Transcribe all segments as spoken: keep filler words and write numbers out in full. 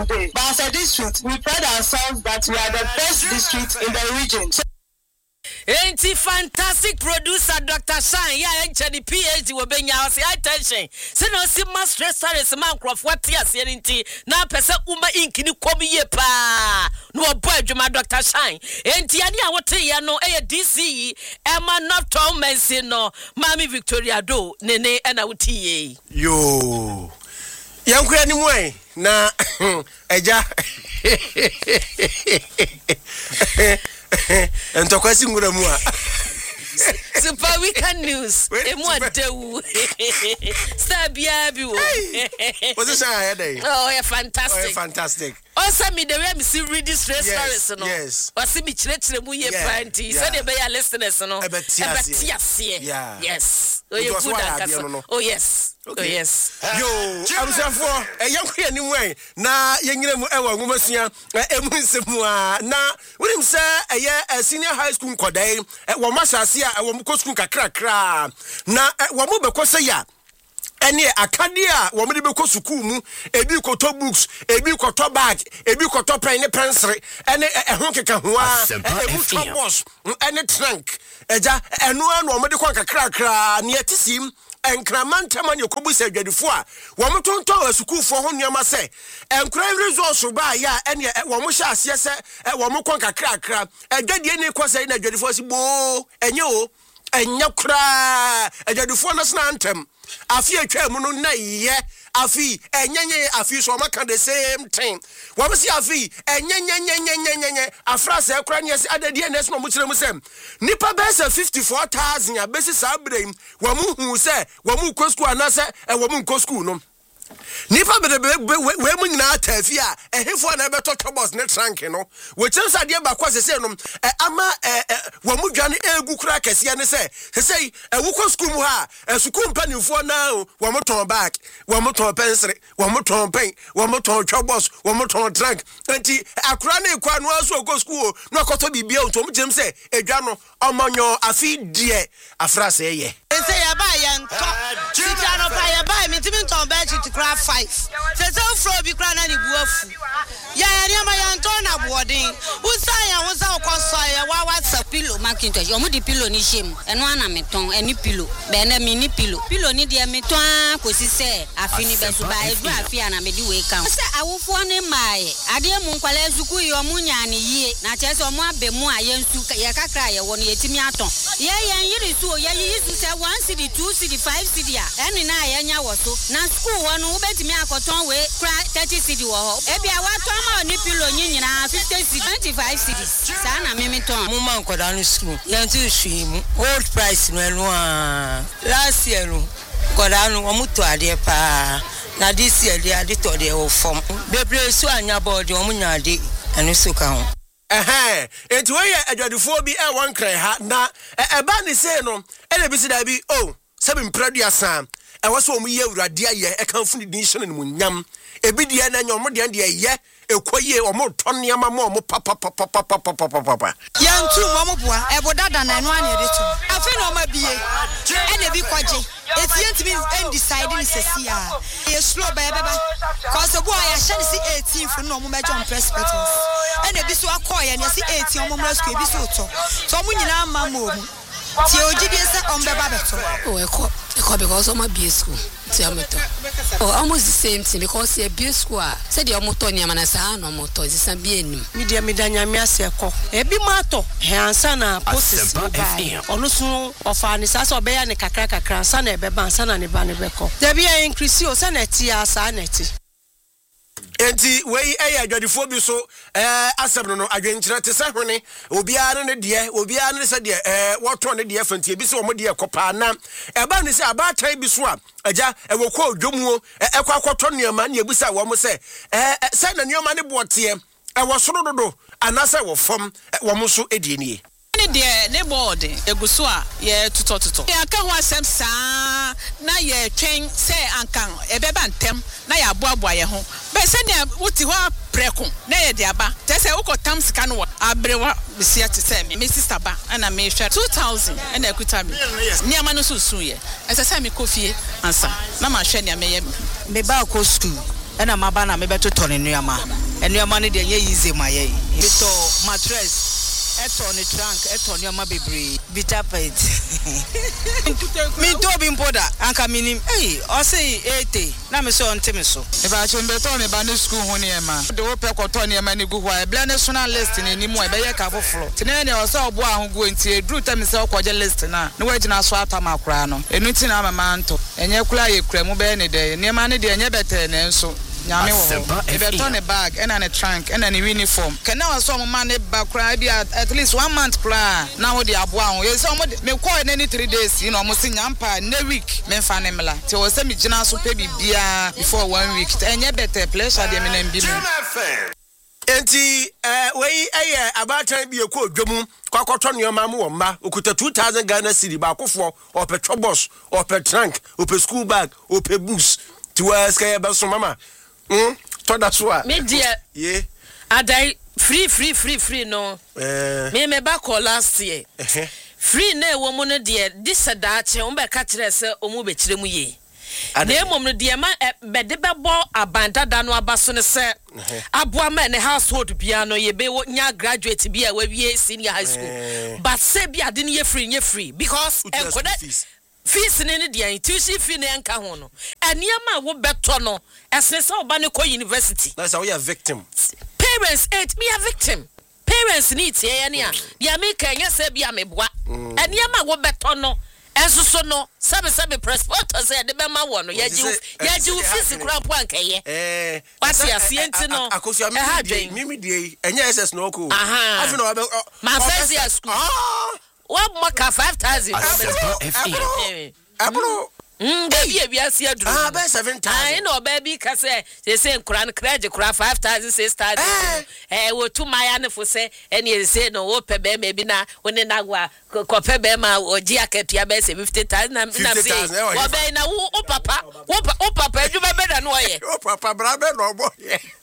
But as a district, we pride ourselves that we are the best district in the region. So Ain't he fantastic producer Doctor Shine? Yeah, actually PhD will bring your attention. So no see master stress man craft what yes ain't now person uma ink ni come ye pa no boy Juma Doctor Shine. Ain't he any what ya no a D C Emma not Tom Messi no Mami Victoria do nene and I would ye. Yo Young Granny Way na eja and to question Gramua. Super Weekend News. And what do Stabiabu? What's this? Oh, yeah, fantastic. Oh, fantastic. Also, me the way me see read this stress yes, no. Yes. Or see me chile chile mu ye plenty. So they be your listeners no. Ebetiasie. Yeah. Yes. Oh, you good at Oh, yes. Okay. Oh, yes. Yo, I'm saying for a young queen anyway. Na yengire mu ewa ngumasia emu nsemu a na wonim say a senior high school kwadai e wo masase a wo mko school kakrakra na wo mo bekọ say ya ene akade a wo mo de bekọ school mu ebi koto books ebi koto bag ebi koto pen ne pencil ene ehon keka ho a ebi chopos ene trunk eja eno anu wo mo de kwa kakrakra ne atisim enkramanta man yokobu se adwadifo a wo motonto asukufo ho nneema se enkran resource ba ya ene wo mo hya ase se wo mo kon kakrakra adwadie ne kwase na adwadifo si bo enye o enya kra adwadifo no sna antem afi atwa mu no na ye afi enyenye afi so maka the same thing wo be si afi enyenyenyenyenyenye afra se kra ne se adadie ne so mo kire mu sem nipa be se fifty-four thousand ya be si sabrem wo mu hu se wo mu ko school na se wo mu ko school no nipa be we mu nyina atafi a ehefo na be to tobos ne trunk no we chensa de ba kwase se no ama wo mu dwane egu kura kese ne se se ewu ko school mu ha school mpanifo na wo mu ton back wo mu ton pencil wo mu ton pen wo mu ton tobos wo mu ton trunk enti akura na ekwa no aso ko school no akoto bibia o to mu jem se edwa no omonyo afi die afra se ye say ya ba ya nto sika no pa ya ba mi timi ton ba chi to craft five se se fro bi kra na ni buafu ya ya ni ma ya nto na boarding usa ya usa ko so ya wa whatsapp pillow makintosh yo mu di pillow ni shem eno ana meton eni pillow be na mini pillow pillow ni de meton ko si se afini be so ba edu afia na me di we kan se awofo ne mai ade mu nkwala zuku yo mu nya ne yie na che se omo abemu a ye nsu ye kakra ye wo no yetimi aton ye ye yiri su ye yi su se one city two city five city a eni na ye nya wo so na school wo no betimi akoton we thirty city wo ho e bia wa ton ma oni pillow nyina fifty city twenty-five cities sa na me meton mu man koda no school ye ntu hwi mu old price no enu a last year no koda no omu to ade pa na this year they ade to de wo form bebre so anya board omu nya ade enu so ka ho eh eh enti we ye adwadifo bi e won kran ha na e ba ni say no e le bi si da bi oh sebi mpraduasa e wo so omu ye awurade aye e kan funi din hye no mu nyam ebi de na nyom de de ye ekoye omo tonne ama mo omo papa papa papa papa papa yantu mo boa e bodada na eno ane retu afi no ma bie e na bi kwaje etienti means end decide ni sesia e slow ba beba cause boy ya share si eighteen for no mo mejo on perspectives e na bi so akoye na si eighteen omo mra school bi so to so mo nyina ama mo mu ti ojidi se on beba beto oh eko eko because o ma bi school ti ameto oh almost the same thing because e bi school said the omoto ni amana sa no moto zisa bi enim media medanya me ase eko e bi mato he ansa na process onu so ofa ni sa so be ya ni kakra kakra ansa na e be ba ansa na ne ba ne be ko there be an increase o sa na ti asa na ti enti we eh adwadifo bi so eh asem no no adwenkyere te se hwene obiara ne de obiara ne se de eh woto ne de fantie bi se wo de ekopa na e ba ne se abatan bi so a aja e wo kwa odwomuo e kwa kwato neema ne ebusa wo mo se eh se na neema ne bote e wo soro dodo anasa wo fam wo mo so edie nie ni de ne board eguso a ye tuto tuto ya ka ho asem saa na ye twen se ankan ebeba ntem na ya boaboa ye ho be se ne wuti ho preko na ye de aba te se ukotam sika no abrewa bisia te se me sister ba ana me hwa two thousand na ekuta me ni ama no susu ye ese se me kofie ansa na ma hwe ne me ye me ba ko school ena maba na mebe to tone nuama enuama ne de ye easy ma ye bito mattress eto ne trunk eto nuama bebre bita pet mi to bi mpoda anka minim eh o say eighty na me so ntime so e ba chembe to me ba ne school ho ne ma de wo pe koto ne ma ne gu hwa e bla national list ne ni mu e be ye ka foforo tene ne o so obo ahogo nti edru ta me se okoje list na ne wagina so atama kra no enu ti na mama nto enye kula ye kra mu be ne de ne ma ne de enye bete ne nso nyame wo e be to ne bag and an trunk and an uniform kana wa so mama ne ba kra bi at least one month kra na wo de aboa ho ye so mo me call na ni three days you know mo se nyampa na week me fa ne mla ti wo se me gina so pe bibia before one week enye better pleasure de me na mbi mu enti eh we eh abatan bi ekọ odwom kwakoto nyoma mu womma okuta two thousand Ghana cedi ba akofo opetro boss opet trunk opet school bag opet books ti wa ska be so mama mm to da so a me dear ye adai free free free free no eh me me ba call last year free na ewo mu no dear this adache on be ka kire se omu be kire mu ye na emom no dear ma be de bebo abandada no abaso ne se aboa ma ne household bia no ye be nya graduate bia wa wie senior high school but say bia de ne ye free ye free because enkoda fees ne ne dia tuition fee ne enka ho no eniema wo beto no esese oba ne ko university that's how you are victim parents eight me a victim parents need tie ya ne a dia me ka nya se bia meboa eniema wo beto no enso so no sabe sabe presbyter say de be ma wo no ya ji ya ji fees kura po ankaye eh wasi asienti no akosia mi mi die enya ss no ko afi no ba ma first school what maka five thousand abro mm baby e biasi aduru ah be seven thousand ah no baby ka say say say nkura no credit kura five thousand six thousand eh wo tu maya ne fo say ene say no wo pe be ma bi na woni na gwa ko pe be ma oji akatua be say fifty thousand na na say wo be na wo papa wo papa adwuma be da no ye wo papa bra be no obo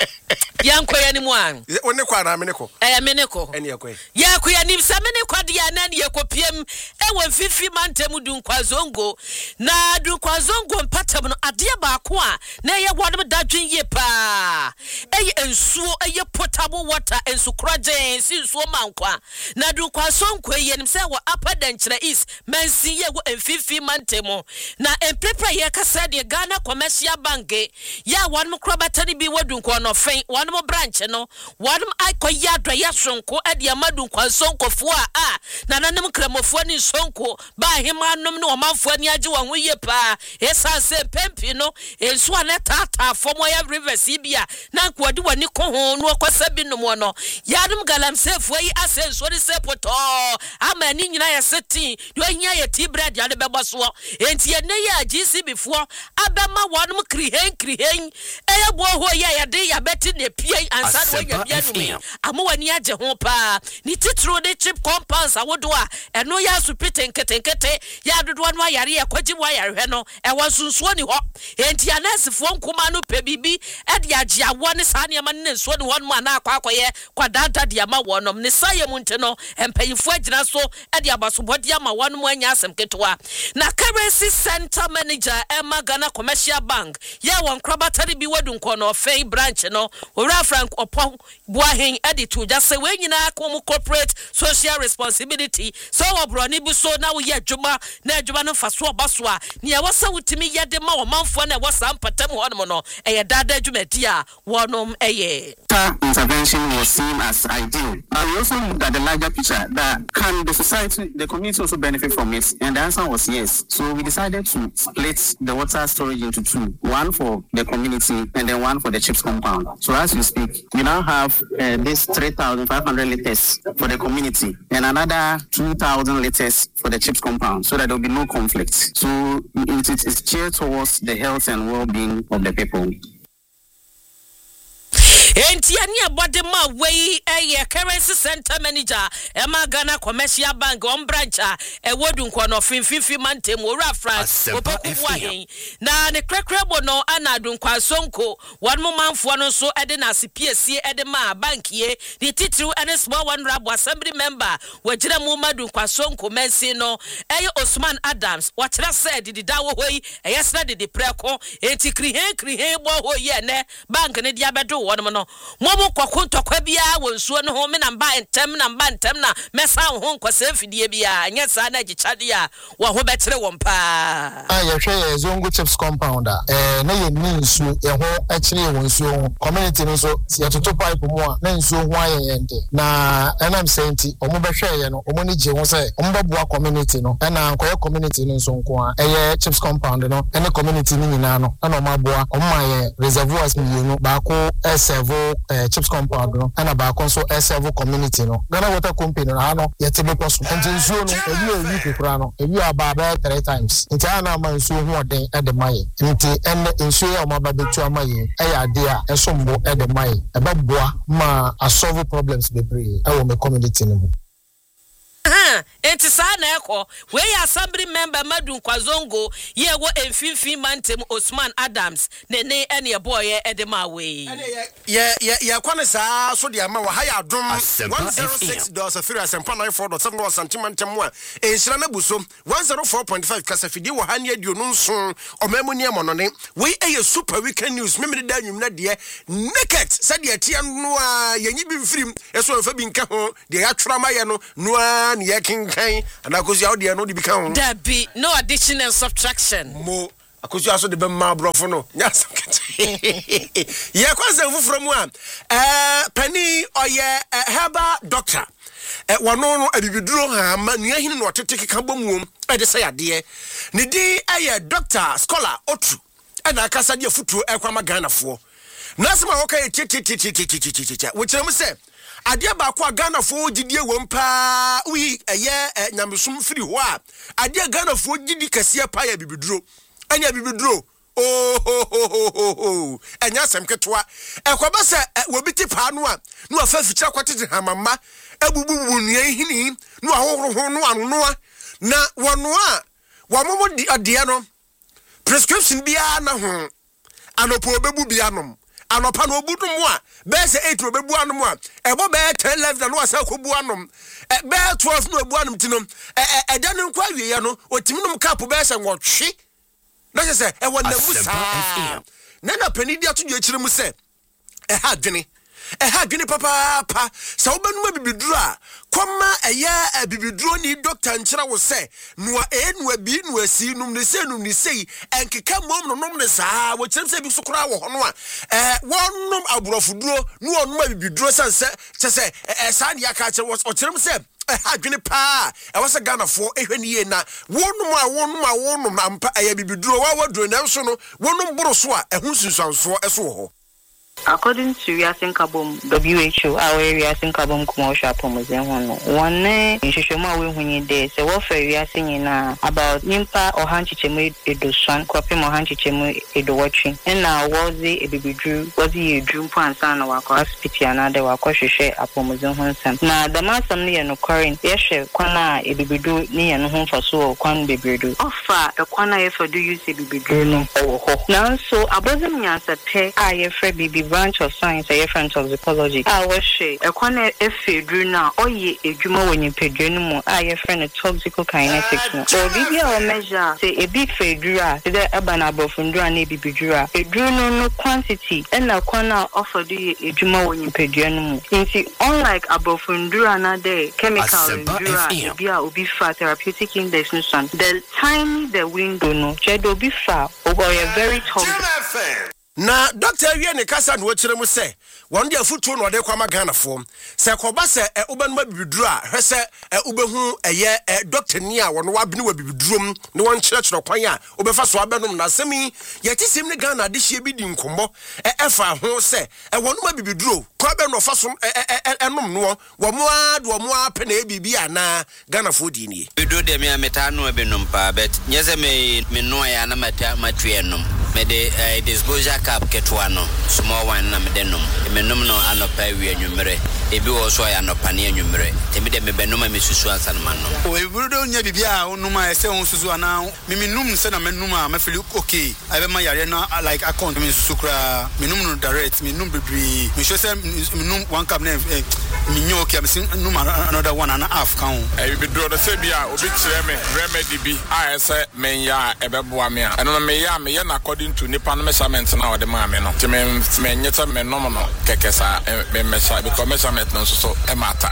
yankoya ni mu an woni kwa na meneko eh meneko ene yakoy yakoya ni sa meneko dia na ne yakopiem e wo fifi mantem dunkwa na dunkwa zongo mpatam no ade ba ko a na ye wodem dadwen ye pa eye ensuo eye potable water ensu kroje si nsuo mankwa na dunkwa sonko ye nim se wo apadankyere is mansi ye wo emfifi mantem na empepa ye kasa de Ghana Commercial Bank ya wodem krobatani bi wodunkwa no fen wodem branch no wodem akoya dwa ya sonko ade amadunkwa sonko fo a na nanem kramofo ni sonko ba hemanom no manfo ani age wo ho ye pa esa se pempi no ensu ane tata fomo ya rivers ibia na kwodi wani ko ho no kwasa bi no mo no yadum galam sefu yi asenso ni sepoto ama ni nyina ya seti do hia ya tea bread ya de beboso enti ye ne ya G C before abema wonum krihen krihen eya bo ho ya ya de ya beti ne pie ansa do ya bia no ama wani age ho pa ni titro de chip compounds awodo a eno ya supite nketenkete ya dodo no ayare ya kwaji wa yare no e wasunsuo ni ho enti anasifo nkoma no pe bibi e de age awo ne sa ne ma ne nsuo ni ho no ana akwa akoye kwa dada de ama wonom ne saye mu nte no empayifo agina so e de abasobode ama wonom anya asem ketwa na currency center manager Emma Ghana Commercial Bank ya won krabatari bi wadunko no fei branch no ora Frank Opon Boahen editor just say we nyina kom corporate social responsibility so obroni bi so na wo ye adwuma na adwuma no faso obaso a ne ya wasa wutimi ye de ma wo manfo na wasa mpatam honom no eye dada adwuma dia wonom eye intervention was seen as ideal. Uh, we also looked at the larger picture that can the society, the community also benefit from it, and the answer was yes. So we decided to split the water storage into two, one for the community and then one for the chips compound. So as we speak, we now have uh, this three thousand five hundred liters for the community and another two thousand liters for the chips compound, so that there will be no conflict. So it, it is geared towards the health and well-being of the people. Enti ani abode ma wei eye currency center manager Emma Ghana Commercial Bank on branch e wodu nkwa no finfinfi mantem ora France opoku wahen na ne krekrebo no anadu nkwa sonko one manfo no so ede na sepiesie ede ma bank ye the titru and small one rabo assembly member wajira mu madu nkwa sonko mensi no eye Osman Adams wachira said di dawo hoi eye sna di preko enti krihen krihen bo ho ye ne bank ne dia bedo won no momo kwakontokwa bia wonsuo no ho me na mba entem na mba entem na mesa ho nkwase fidie bia nya sa na gichade a wo ho betere won pa ah ye hwe Zongo Chips compound eh na ye ni nsu e ho akire wonsuo community no so ye toto pipe mu a na nsuo ho ayeyende na enam senti omo behwe ye no omo ni je ho se omo beboa community no na nkoye community no nso nko a eye Chips compound no ene community ni nyina no na omo aboa omo aye reservoirs mi no ba ko serve Chips compound no na ba ko so serve community no Ghana Water Company no ha no ye tebe ko so nti nsuo no ebi ewi kekura no ebi aba ba three times nti ana ma nsuo ho den e de maye nti ene nsuo ya omo ba betu amaye e ya de a eso mbo e de maye e ba boa ma a solve problems bebre e wo me community no Ah, enti sa na eko we assembly member Madu Kwazongo ye wo emfinfin mantem Osman Adams ne ne ene boy edema we ye ye ye kwane sa so de ama wa ha ya dom one oh six point three asempa nine four point seven centimeter mo a enhira na buso one oh four point five kasafidi wo ha ne aduonu nson omamu ne mo no ne we eye super weekend news memede da nwum na de naked said ye tie no a yenyi bi mfirim eso fa bi nka ho de ya twrama ye no no a ne ye kinkan ana kozi awde no de bi kan ho there be no addition and subtraction mo akosi aso de be ma brofo no nya sakete ye kwase fufuro mu a eh pani oye herba doctor eh wono no abibiduro ha ma nua hini no otete keka bomuom e de say ade ne di aye doctor scholar otu ana akasa de futuo ekwama Ghanafo nasema woka titititititititita wokyerem se ade ba ko Ghanafo gidie wompa wi eye nyamesum firi ho a ade Ghanafo gidi kase pa ya bibiduro anya bibiduro oh ho ho ho ho anya semketwa ekwoba se wobiti pa no a no afa fikyira kwatete hamama abububu nua hini no ahohoro no anoa na wono a womomo di ade no prescription bia na ho anopo obebu bia nom anopa no obudu mu a be se eight obebu anom a ebo be ten eleven no asa kobu anom be twelve no obu anom tinom e da no kwa wie ya no otimi nom cap be se nwotwe na se se e wona musa na na panidi atudwe akire mu se e ha dwene e ha dwene papa pa sa obanu ma bibiduru a kwama eye bibiduru ni doctor nkyira wo se no enu abi no asi num ne se num ne sei enkeka mom no nom ne saa wo kyerem se bi so kora wo ho no a eh wonnom aburofuduro no onum bibiduru sanse se eh saa ne aka kyerem wo kyerem se ha dwene pa e wasa Ghanafo ehwani ye na wonum a wonum a wonum ampa eye bibiduru wa waduro na so no wonum boro so a ehun sunsanso eso wo ho. According to Yasin Kabum W H O, our Yasin Kabum commercial promotion one in Shishoma we when you there, so what for Yasin na about Nimpa or Hanchichemu Edosan, Kwapim or Hanchichemu Edo watching, and now was the a baby drew, was he a drew and son of our hospital and other Wakoshe a promotion home. Now the man some near no current, yes, Kwana a baby drew near no home for so Kwan baby do. Offer a Kwana for do you say baby drew no? Now so I wasn't answer pay I afraid baby. Branch of science, a friend of ecology. I was she a corner if you drew now, or ye a jumo when you pay general, I a friend of toxical kinetics. Or be your measure, say a big fade drew, the urban above from draw, maybe be drew, a drew no quantity, and a corner offer do ye a jumo when you pay general. You see, unlike above from drew another chemical and drew, be a be far therapeutic index, the tiny the window no, Jedo be far, or a very tall. Na doctor wie ne kasa no kire mu se won dia futuo no de kwama Ghanafo se koba se e ubanuma bibiduru a hwese e ubehu eye doctor ni a wono wabene wa bibidurom ne won kire kire kwan a obefa so abenum na semi ye tisim ne Ghana de hie bi di nkombo e efa ho se e wonuma bibiduro kwa be no fa so enom no wo mo a do mo a pe na bibi ana Ghanafo di ni bidu de me ameta no ebenum pa bet nyeze me me no ya na mata matwe enom me de disposal cap ketwano small one na me denom me nom no anopa wi anwumere ebi wo so ya anopa ne anwumere te me de me benom me susu ansa no man no o e burudo nya bibia onuma ese on susu ana me me num se na me num a me feel okay I be ma yare na like account me susu kra me num no direct me num bibri me show say me num one cap na me nyo okay me num another one and a half count e be do the say bia obi kire me remedy bi a say men ya e be boa me a eno me ya me ya na according to nipa no measurement na o de ma me no te me me nyeta me no no kekesa me measure because measurement no so e mata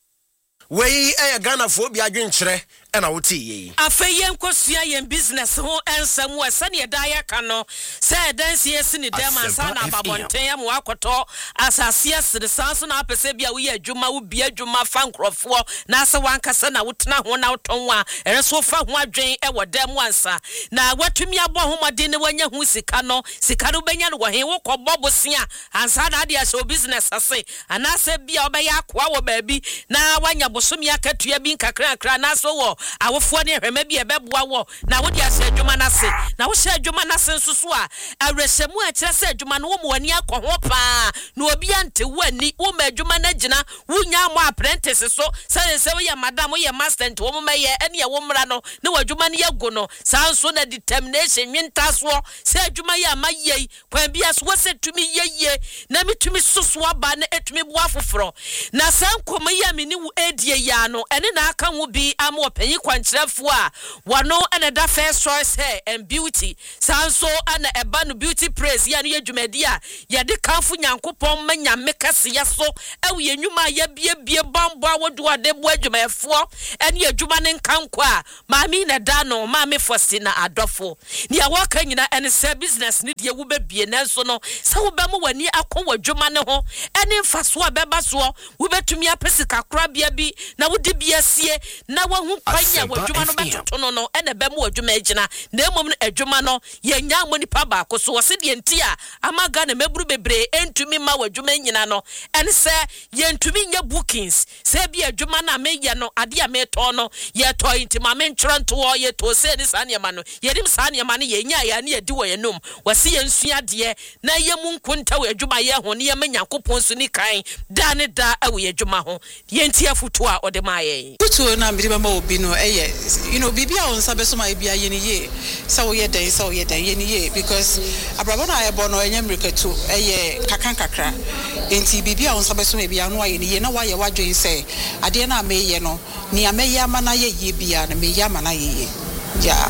we e Ghana fo bi adwenkyere e na wote yi afeye nkosua yen business ho ensam wo se ne daia ka no se dansi esi ne dem ansa na babonten ya mo akoto asase asire sanso na apese bia wo ye adwuma wo bia adwuma fa nkrofo na ase wankasa na wotena ho na woton a ere so fa ho adwen e wo dem ansa na watumi abo ho made ne wanya hu sika no sika no benya no wo he wo kobobo sia ansa na dia so business ase anase bia obeya akwa wo baabi na wanya bosomi akatua bi nkakra nkra na so wo awofo ne hwema bi ebeboa wo na wo dia se adwuma na se na wo se adwuma na se nsusu a awresemu a kire se adwuma no wo mo ani akọ pa na obi ante wo ani wo ma adwuma na gina wo nya mo apprentice so se se wo ye madam wo ye master ente wo ma ye ene wo mra no ne wadwuma ne yago no sanso na determination nwinta so se adwuma ye amaye kwan bia so wo se tumi yeye na mitumi susu aba na etumi boa foforo na sankoma ye amini wo edie ya no ene na aka wo bi amo panyi kwankyerefo a wano ene da first choice hair and beauty sanso ana eba no beauty praise ya no yadwumadi a ye de kanfo nyankopon manya mekase ya so ewe yenwuma ya bie bie bambo awodo ade bo adwumefo ene adwuma ne nkanko a maami na da no maami Faustina Adofo ni ya waka nyina ene se business ni de wo bebie nanso no se wo be mo wani akọ wadwuma ne ho ene mfaso abeba so wo betumi apesi kakra bia bi na wo de bia sie na wo hu kwanya wadwuma no betoto no no ene be mo wadwuma agina na emom no adwuma no ye nya mo nipa ba ko so wo se de nti a amaga na meburu bebre entumi ma wadwuma nyina no ene se ye ntumi nya bookings se bia adwuma na me ye no ade a me to no ye to nti ma me ntronto wo ye to se ni sane ma no ye dim sane ma no ye nya ya na ye di wo ye nom wo se ye nsua de na ye mu nkunta wo adwuma ye ho ne ye manyankopon so ni kan da ne da awo ye adwuma ho ye nti afuto a ode ma ye tutu na mbiri mama obi no eye you know bibia on sabe so ma bia ye ni ye sa wo ye den sa wo ye den ye ni ye because abrabo na ye bo no enye mreketu eye kakan kakra enti bibia on sabe so ma bia no aye ni ye na wa ye wadwen se ade na me ye no ni ameye amana ye ye bia na me ye amana ye ye ja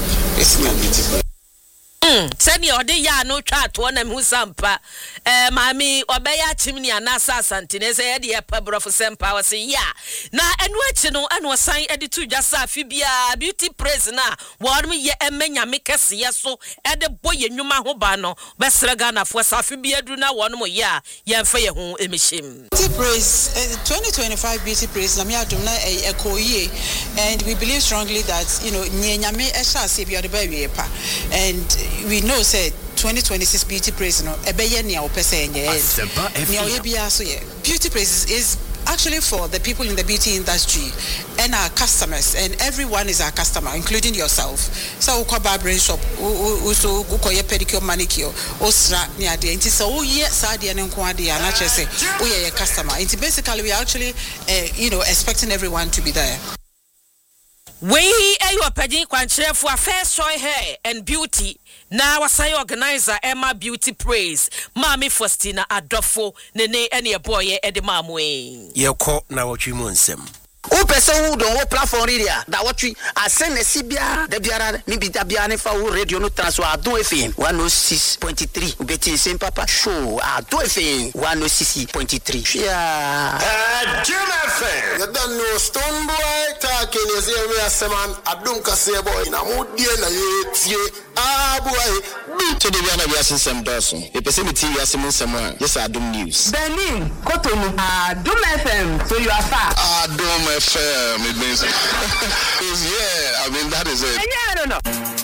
basically Mm, sani ode ya no twa to na hu sampa eh mami obeya chimni anasa asante se ye de pabrofo sempa wo se ya na enu achi no anu san ede tu dwasa afi bia beauty praise na won ye emenya mekese ye so ede boye nwuma ho ba no besrega na fo safi bia du na won mo ya ye mfa ye ho emihim beauty praise uh, twenty twenty-five beauty praise na me adum na ekoye and we believe strongly that you know nyanyame ehya ase bia de ba wie pa and we know say twenty twenty-six beauty praise no ebeye nia opese enye nia oyebia so ye beauty praise is, is actually for the people in the beauty industry and our customers, and everyone is our customer, including yourself. So uko barbering shop, uso uko ye pedicure manicure, osra ni ade. Inti so uye sa ade ne nko ade na chese uye ye customer. Inti basically we are actually uh, you know expecting everyone to be there. We ayo pagin kwankyere for first choice hair and beauty na wasai organizer Emma Beauty Praise Mami Faustina Adofo nene ene boy e de mamwe yeko na wotwi mu nsem o pese wo don wo platform ria da wotwi asen na sibia da biara ni bi da bia ne fa wo radio no transfer Adon F M one oh six point three ubeti sem papa show Adon F M one oh six point three yeah Adon F M you don't know Stone Boy talking is here we are seman Adon Kase boy na mo die na ye tie ah boy to the biana bia sensem doso e pese mi tie asem nsem a yes Adon News Benin Cotonou Adon F M so you are far Adon F M it means yeah I mean that is it yeah I don't know